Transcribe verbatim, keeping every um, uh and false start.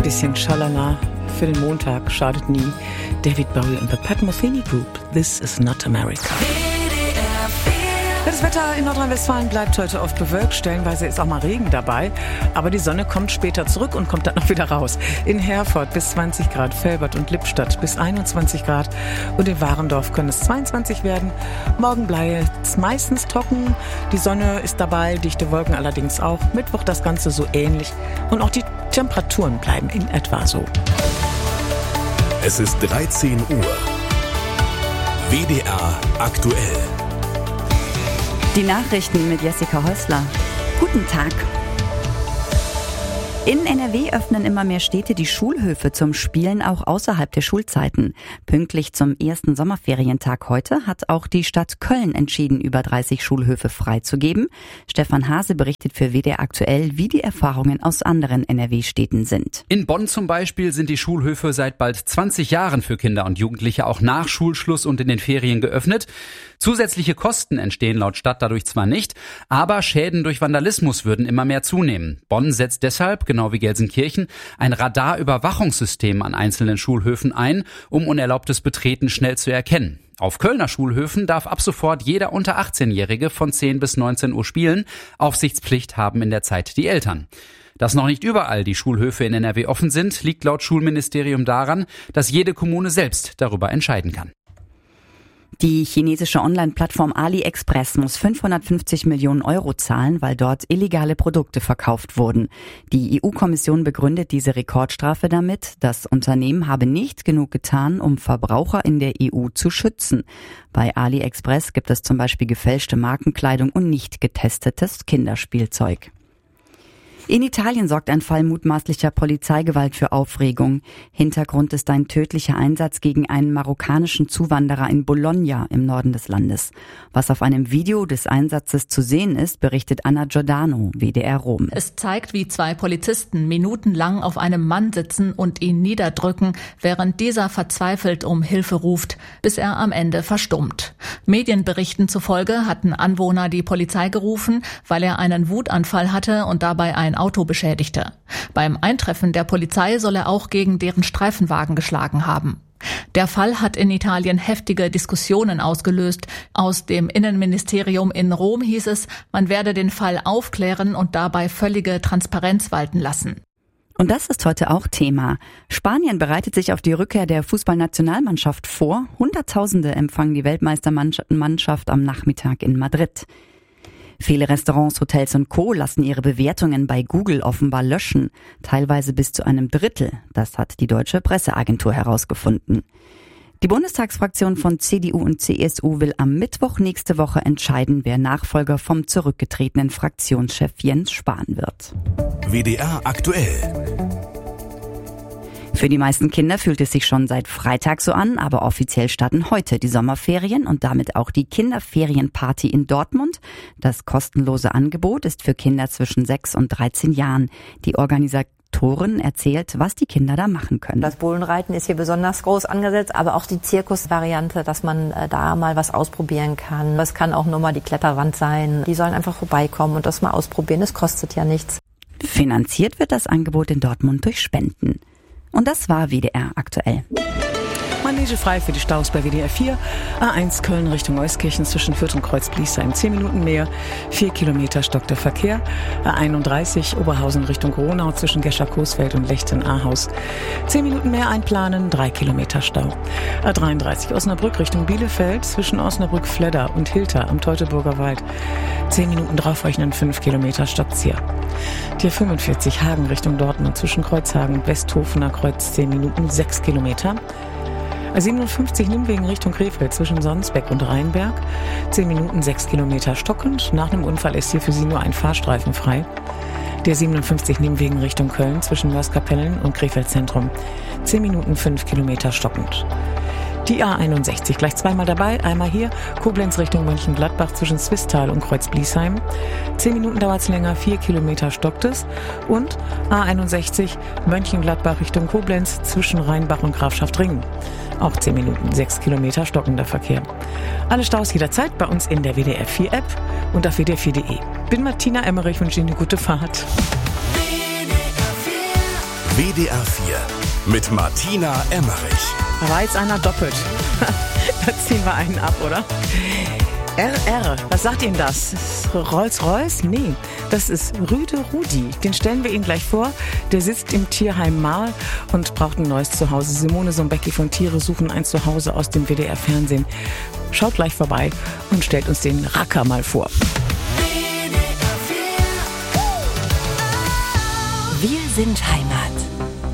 bisschen Schalala für den Montag schadet nie. David Bowie und the Pat Metheny Group. This is not America. Das Wetter in Nordrhein-Westfalen bleibt heute oft bewölkt. Stellenweise ist auch mal Regen dabei. Aber die Sonne kommt später zurück und kommt dann noch wieder raus. In Herford bis zwanzig Grad, Velbert und Lippstadt bis einundzwanzig Grad. Und in Warendorf können es zweiundzwanzig werden. Morgen bleibt es meistens trocken. Die Sonne ist dabei, dichte Wolken allerdings auch. Mittwoch das Ganze so ähnlich. Und auch die Temperaturen bleiben in etwa so. Es ist dreizehn Uhr. W D R aktuell. Die Nachrichten mit Jessica Häusler. Guten Tag. In N R W öffnen immer mehr Städte die Schulhöfe zum Spielen auch außerhalb der Schulzeiten. Pünktlich zum ersten Sommerferientag heute hat auch die Stadt Köln entschieden, über dreißig Schulhöfe freizugeben. Stefan Hase berichtet für W D R aktuell, wie die Erfahrungen aus anderen N R W-Städten sind. In Bonn zum Beispiel sind die Schulhöfe seit bald zwanzig Jahren für Kinder und Jugendliche auch nach Schulschluss und in den Ferien geöffnet. Zusätzliche Kosten entstehen laut Stadt dadurch zwar nicht, aber Schäden durch Vandalismus würden immer mehr zunehmen. Bonn setzt deshalb, genau wie Gelsenkirchen, ein Radarüberwachungssystem an einzelnen Schulhöfen ein, um unerlaubtes Betreten schnell zu erkennen. Auf Kölner Schulhöfen darf ab sofort jeder unter achtzehnjährige von zehn bis neunzehn Uhr spielen. Aufsichtspflicht haben in der Zeit die Eltern. Dass noch nicht überall die Schulhöfe in N R W offen sind, liegt laut Schulministerium daran, dass jede Kommune selbst darüber entscheiden kann. Die chinesische Online-Plattform AliExpress muss fünfhundertfünfzig Millionen Euro zahlen, weil dort illegale Produkte verkauft wurden. Die E U-Kommission begründet diese Rekordstrafe damit, das Unternehmen habe nicht genug getan, um Verbraucher in der E U zu schützen. Bei AliExpress gibt es zum Beispiel gefälschte Markenkleidung und nicht getestetes Kinderspielzeug. In Italien sorgt ein Fall mutmaßlicher Polizeigewalt für Aufregung. Hintergrund ist ein tödlicher Einsatz gegen einen marokkanischen Zuwanderer in Bologna im Norden des Landes. Was auf einem Video des Einsatzes zu sehen ist, berichtet Anna Giordano, W D R Rom. Es zeigt, wie zwei Polizisten minutenlang auf einem Mann sitzen und ihn niederdrücken, während dieser verzweifelt um Hilfe ruft, bis er am Ende verstummt. Medienberichten zufolge hatten Anwohner die Polizei gerufen, weil er einen Wutanfall hatte und dabei ein Auto beschädigte. Beim Eintreffen der Polizei soll er auch gegen deren Streifenwagen geschlagen haben. Der Fall hat in Italien heftige Diskussionen ausgelöst. Aus dem Innenministerium in Rom hieß es, man werde den Fall aufklären und dabei völlige Transparenz walten lassen. Und das ist heute auch Thema. Spanien bereitet sich auf die Rückkehr der Fußballnationalmannschaft vor. Hunderttausende empfangen die Weltmeistermannschaft am Nachmittag in Madrid. Viele Restaurants, Hotels und Co. lassen ihre Bewertungen bei Google offenbar löschen, teilweise bis zu einem Drittel. Das hat die deutsche Presseagentur herausgefunden. Die Bundestagsfraktion von C D U und C S U will am Mittwoch nächste Woche entscheiden, wer Nachfolger vom zurückgetretenen Fraktionschef Jens Spahn wird. W D R aktuell. Für die meisten Kinder fühlt es sich schon seit Freitag so an, aber offiziell starten heute die Sommerferien und damit auch die Kinderferienparty in Dortmund. Das kostenlose Angebot ist für Kinder zwischen sechs und dreizehn Jahren. Die Organisatorin erzählt, was die Kinder da machen können. Das Bullenreiten ist hier besonders groß angesetzt, aber auch die Zirkusvariante, dass man äh, da mal was ausprobieren kann. Das kann auch nur mal die Kletterwand sein. Die sollen einfach vorbeikommen und das mal ausprobieren. Es kostet ja nichts. Finanziert wird das Angebot in Dortmund durch Spenden. Und das war W D R aktuell. Manege frei für die Staus bei W D R vier. A eins Köln Richtung Euskirchen zwischen Fürth und Kreuz-Bliesheim. Zehn Minuten mehr. Vier Kilometer stockt der Verkehr. A einunddreißig Oberhausen Richtung Gronau zwischen Gescher-Coesfeld und Lechten-Ahaus. Zehn Minuten mehr einplanen. Drei Kilometer Stau. A dreiunddreißig Osnabrück Richtung Bielefeld zwischen Osnabrück-Fledder und Hilter am Teutoburger Wald. Zehn Minuten draufrechnen. Fünf Kilometer stockt's hier. Die A fünfundvierzig Hagen Richtung Dortmund zwischen Kreuzhagen und Westhofener Kreuz. Zehn Minuten. Sechs Kilometer. A siebenundfünfzig Nimwegen Richtung Krefeld zwischen Sonsbeck und Rheinberg. Zehn Minuten, sechs Kilometer stockend. Nach einem Unfall ist hier für Sie nur ein Fahrstreifen frei. Der siebenundfünfzig Nimwegen Richtung Köln zwischen Mörs-Kapellen und Krefeld Zentrum. Zehn Minuten, fünf Kilometer stockend. Die A einundsechzig gleich zweimal dabei. Einmal hier Koblenz Richtung Mönchengladbach zwischen Swisttal und Kreuz-Bliesheim. Zehn Minuten dauert's länger, vier Kilometer stockt es. Und A einundsechzig Mönchengladbach Richtung Koblenz zwischen Rheinbach und Grafschaft-Ringen. Auch zehn Minuten, sechs Kilometer stockender Verkehr. Alle Staus jederzeit bei uns in der W D R vier App und auf W D R vier Punkt de. Bin Martina Emmerich und wünsche Ihnen eine gute Fahrt. W D R vier mit Martina Emmerich. Da war jetzt einer doppelt. Da ziehen wir einen ab, oder? R R, was sagt Ihnen das? Rolls-Royce? Nee, das ist Rüde Rudi. Den stellen wir Ihnen gleich vor. Der sitzt im Tierheim Marl und braucht ein neues Zuhause. Simone Sombecki von Tiere suchen ein Zuhause aus dem W D R-Fernsehen. Schaut gleich vorbei und stellt uns den Racker mal vor. Wir sind Heimat.